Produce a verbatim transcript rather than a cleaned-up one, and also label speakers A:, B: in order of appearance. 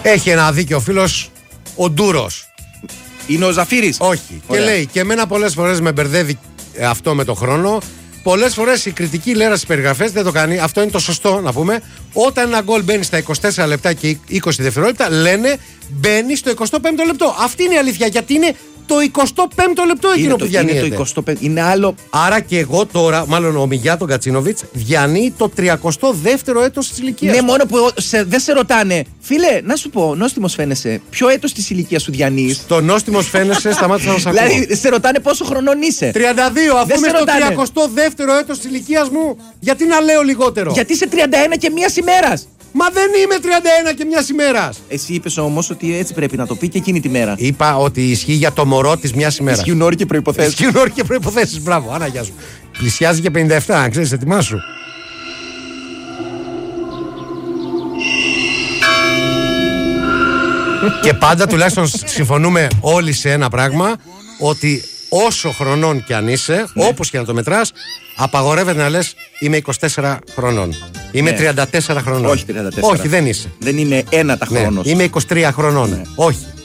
A: Έχει ένα δίκιο ο φίλος, ο Ντούρος.
B: Είναι ο Ζαφύρης.
A: Όχι.
B: Ωραία.
A: Και λέει, και εμένα πολλές φορές με μπερδεύει αυτό με το χρόνο. Πολλές φορές η κριτική λέρα στις περιγραφές δεν το κάνει. Αυτό είναι το σωστό να πούμε. Όταν ένα γκολ μπαίνει στα είκοσι τέσσερα λεπτά και είκοσι δευτερόλεπτα, λένε μπαίνει στο εικοστό πέμπτο λεπτό. Αυτή είναι η αλήθεια. Γιατί είναι το εικοστό πέμπτο λεπτό εκείνο
B: Είναι
A: που
B: το,
A: διανύεται.
B: είναι το εικοστό πέμπτο. Είναι άλλο.
A: Άρα και εγώ τώρα, μάλλον ο Μιγιάτο Κατσίνοβιτς, διανύει το τριακοστό δεύτερο έτος της ηλικίας.
B: Ναι, μόνο που σε, δεν σε ρωτάνε. Φίλε, να σου πω, νόστιμος φαίνεσαι. Ποιο έτος της ηλικίας σου διανύεις?
A: Το νόστιμος φαίνεσαι, σταμάτησα να σ' ακούω.
B: Δηλαδή, σε ρωτάνε πόσο χρονών είσαι.
A: τριάντα δύο, αφού
B: Δεν
A: είμαι
B: σε
A: στο
B: ρωτάνε.
A: τριακοστό δεύτερο έτος της ηλικίας μου, γιατί να λέω λιγότερο?
B: Γιατί είσαι τριάντα ένα και μία ημέρα.
A: Μα δεν είμαι τριάντα ένα και μια ημέρα.
B: Εσύ είπες όμως ότι έτσι πρέπει να το πει και εκείνη τη μέρα.
A: Είπα ότι ισχύει για το μωρό της μια ημέρα.
B: Ισχύουν όροι και προϋποθέσεις.
A: Ισχύουν όροι και προϋποθέσεις. Μπράβο, Άννα, γεια σου. Πλησιάζει και πενήντα επτά, αν ξέρεις, ετοιμάσου. Και πάντα τουλάχιστον συμφωνούμε όλοι σε ένα πράγμα, ότι όσο χρονών κι αν είσαι,
B: ναι,
A: όπως και να το μετράς, απαγορεύεται να λες είμαι είκοσι τέσσερα χρονών. Είμαι
B: ναι,
A: τριάντα τέσσερα χρονών.
B: Όχι τριάντα τέσσερα.
A: Όχι, δεν είσαι.
B: Δεν είναι ένα τα
A: Ναι,
B: χρόνος.
A: είμαι είκοσι τρία χρονών.
B: Ναι.
A: Όχι.